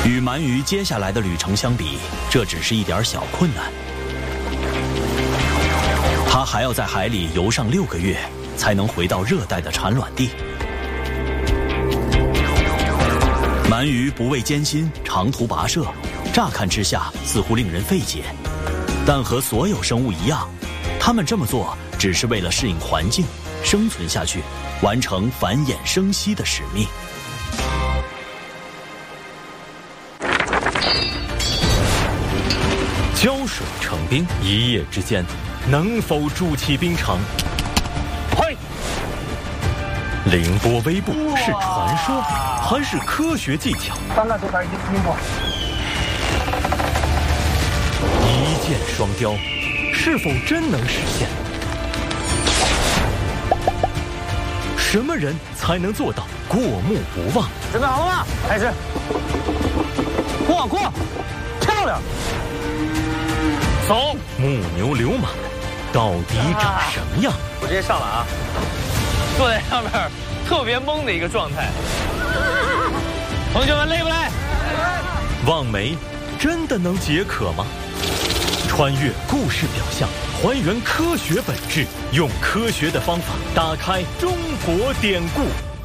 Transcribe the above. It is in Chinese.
与鳗鱼接下来的旅程相比，这只是一点小困难。它还要在海里游上6个月，才能回到热带的产卵地。鳗鱼不畏艰辛，长途跋涉，乍看之下似乎令人费解，但和所有生物一样，它们这么做只是为了适应环境，生存下去，完成繁衍生息的使命。 浇水成冰，一夜之间能否筑起冰城？嘿，凌波微步是传说还是科学技巧？一箭双雕，是否真能实现？什么人才能做到过目不忘？ 准备好了吗？开始。过，漂亮。 走，木牛流马到底长什么样？ 我直接上了啊！坐在上面特别懵的一个状态。同学们累不累？ 望梅真的能解渴吗？穿越故事表象，还原科学本质，用科学的方法打开中国典故。